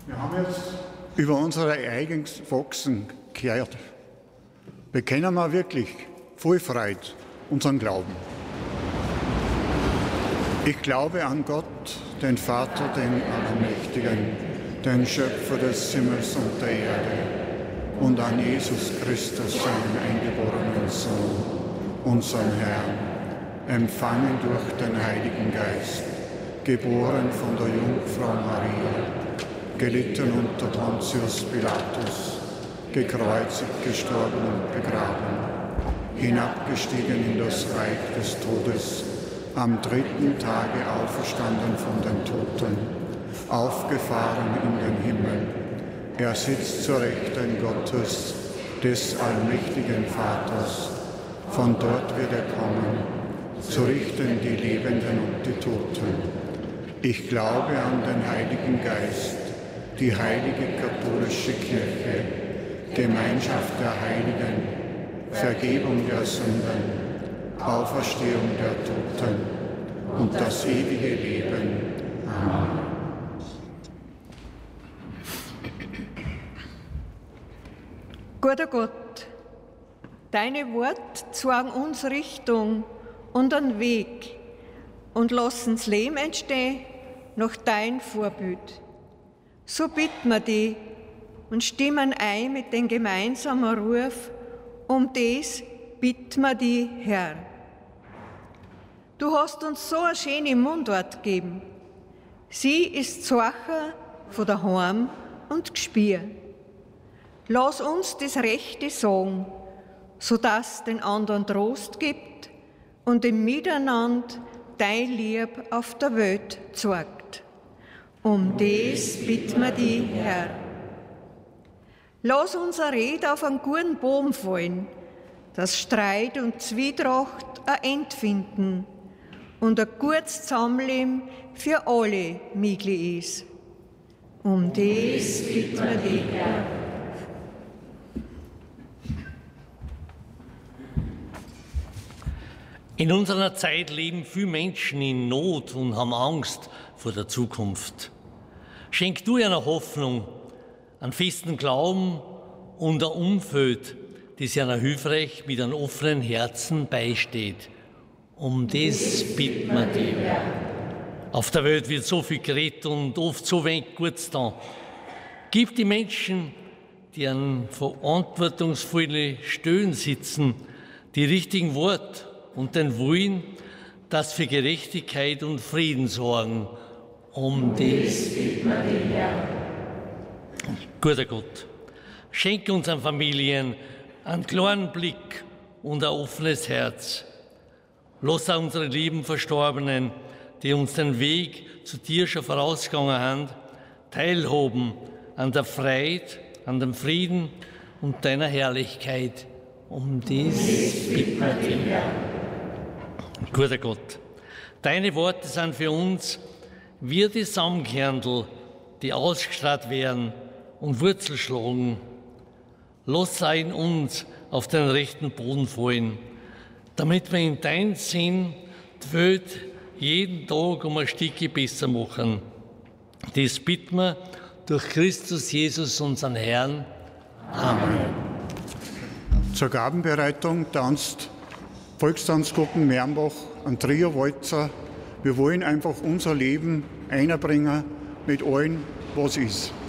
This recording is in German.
Wir haben jetzt über unsere eigenen Wachsen gehört. Bekennen wir wirklich voll Freude unseren Glauben. Ich glaube an Gott, den Vater, den Allmächtigen, den Schöpfer des Himmels und der Erde, und an Jesus Christus, seinen eingeborenen Sohn, unseren Herrn, empfangen durch den Heiligen Geist, geboren von der Jungfrau Maria, gelitten unter Pontius Pilatus, gekreuzigt, gestorben und begraben, hinabgestiegen in das Reich des Todes, am dritten Tage auferstanden von den Toten, aufgefahren in den Himmel. Er sitzt zur Rechten Gottes, des allmächtigen Vaters. Von dort wird er kommen, zu richten die Lebenden und die Toten. Ich glaube an den Heiligen Geist, die heilige katholische Kirche, Gemeinschaft der Heiligen, Vergebung der Sünden, Auferstehung der Toten und das ewige Leben. Amen. Guter Gott, deine Worte zeigen uns Richtung und einen Weg und lassen das Leben entstehen nach dein Vorbild. So bitten wir dich und stimmen ein mit dem gemeinsamen Ruf, um das bitten wir dich, Herr. Du hast uns so eine schöne Mundart gegeben. Sie ist Zeichen von daheim und Gespür. Lass uns das Rechte sagen, sodass den anderen Trost gibt und im Miteinander dein Lieb auf der Welt zeigt. Um das bitten wir dich, Herr. Lass unsere Rede auf einen guten Boden fallen, dass Streit und Zwietracht ein Ende finden und ein gutes Zusammenleben für alle möglich ist. Um das bitten wir dich, Herr. In unserer Zeit leben viele Menschen in Not und haben Angst vor der Zukunft. Schenk du ihnen Hoffnung, einen festen Glauben und ein Umfeld, das ihnen hilfreich mit einem offenen Herzen beisteht. Um das bitten wir dich. Auf der Welt wird so viel geredet und oft so wenig Gutes da. Gib die Menschen, die an verantwortungsvollen Stellen sitzen, die richtigen Worte und den Willen, dass für Gerechtigkeit und Frieden sorgen. Um das bitten wir dich, Herr. Guter Gott, schenke unseren Familien einen klaren Blick und ein offenes Herz. Lass auch unsere lieben Verstorbenen, die uns den Weg zu dir schon vorausgegangen haben, teilhaben an der Freiheit, an dem Frieden und deiner Herrlichkeit. Um das bitten wir dich, Herr. Guter Gott, deine Worte sind für uns wie die Saumkernel, die ausgestrahlt werden und Wurzel schlagen. Lass in uns auf den rechten Boden fallen, damit wir in deinem Sinn die Welt jeden Tag um ein Stückchen besser machen. Das bitten wir durch Christus Jesus, unseren Herrn. Amen. Zur Gabenbereitung tanzt Volkstanzgruppen Mernbach, ein Trio-Walzer. Wir wollen einfach unser Leben einbringen mit allem, was ist.